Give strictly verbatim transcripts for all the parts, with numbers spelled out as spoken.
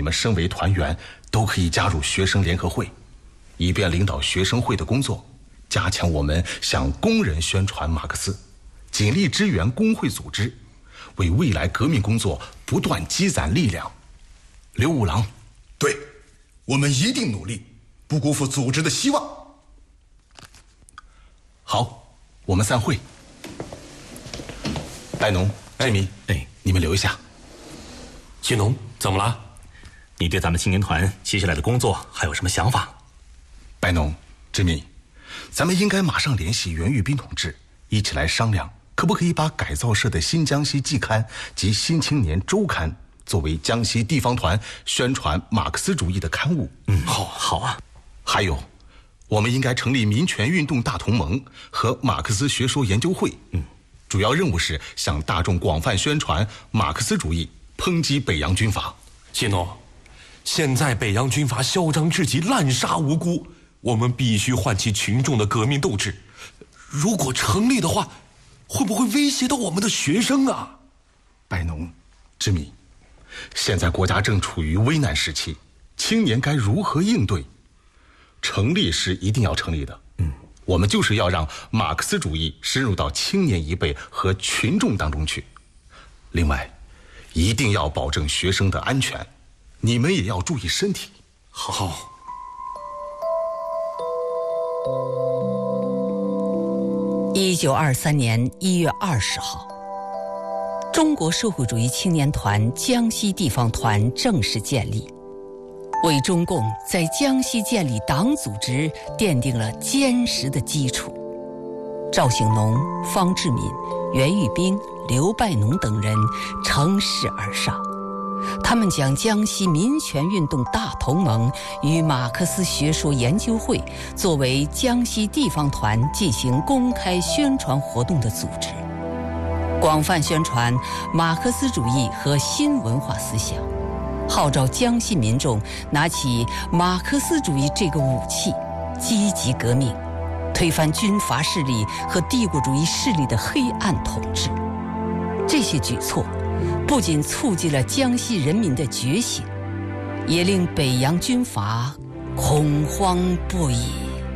们身为团员，都可以加入学生联合会，以便领导学生会的工作，加强我们向工人宣传马克思，尽力支援工会组织，为未来革命工作不断积攒力量。刘五郎， 对，我们一定努力，不辜负组织的希望。 好，我们散会。白农、志明，哎，你们留一下。 徐农，怎么了？ 你对咱们青年团接下来的工作还有什么想法？ 白农、志明，咱们应该马上联系袁玉斌同志，一起来商量，可不可以把改造社的新江西季刊及新青年周刊作为江西地方团宣传马克思主义的刊物？ 嗯，好，好啊。 还有，我们应该成立民权运动大同盟和马克思学说研究会。嗯，主要任务是向大众广泛宣传马克思主义，抨击北洋军阀。 谢诺，现在北洋军阀嚣张至极，滥杀无辜，我们必须唤起群众的革命斗志。如果成立的话，会不会威胁到我们的学生啊？ 白农、志明，现在国家正处于危难时期，青年该如何应对？成立是一定要成立的。嗯，我们就是要让马克思主义深入到青年一辈和群众当中去。另外，一定要保证学生的安全，你们也要注意身体。 好。 一九二三年一月二十号，中国社会主义青年团江西地方团正式建立，为中共在江西建立党组织奠定了坚实的基础。赵醒农、方志敏、袁玉斌、刘拜农等人乘势而上，他们将江西民权运动大同盟与马克思学说研究会作为江西地方团进行公开宣传活动的组织，广泛宣传马克思主义和新文化思想，号召江西民众拿起马克思主义这个武器，积极革命，推翻军阀势力和帝国主义势力的黑暗统治。这些举措不仅促进了江西人民的觉醒，也令北洋军阀恐慌不已。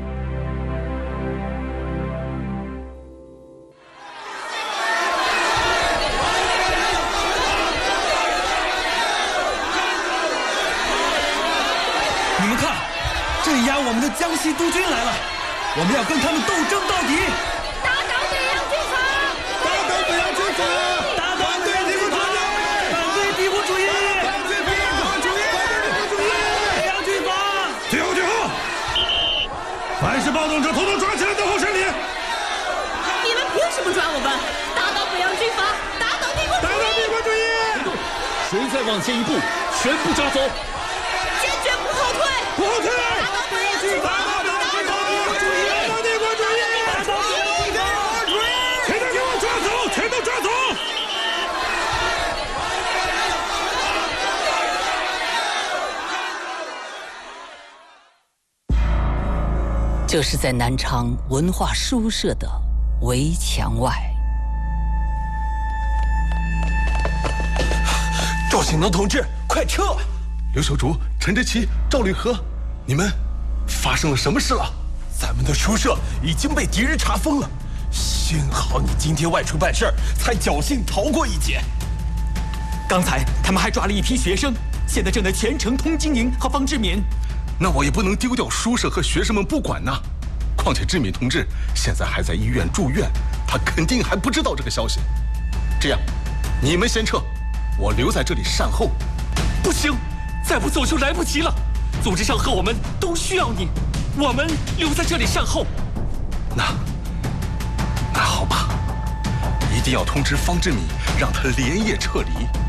你们看，镇压我们的江西督军来了，我们要跟他们斗争到底！ 打倒北洋军阀！ 打倒北洋军阀！ 打倒北洋军阀！反对帝国主义！ 反对帝国主义！反对帝国主义！ 北洋军阀！ 最后，最后，凡是暴动者，统统抓起来等候审理！ 你们凭什么抓我们？打倒北洋军阀！打倒帝国主义！ 打倒帝国主义！ 谁再往前一步，全部抓走！ 坚决不后退！ 不后退！ 打倒北洋军阀！打倒帝国主义！ 打倒帝国主义！ 打倒帝国主义！ 全都给我抓走！全都抓走！ 这是在南昌文化书社的围墙外。 赵醒农同志，快撤！ 刘秀竹、陈志奇、赵履和，你们发生了什么事了？ 咱们的书社已经被敌人查封了，幸好你今天外出办事儿，才侥幸逃过一劫。 刚才他们还抓了一批学生，现在正在全城通经营和方志敏。 那我也不能丢掉书社和学生们不管呐。况且志敏同志现在还在医院住院，他肯定还不知道这个消息。这样，你们先撤，我留在这里善后。 不行，再不走就来不及了。组织上和我们都需要你，我们留在这里善后。 那，那好吧，一定要通知方志敏，让他连夜撤离。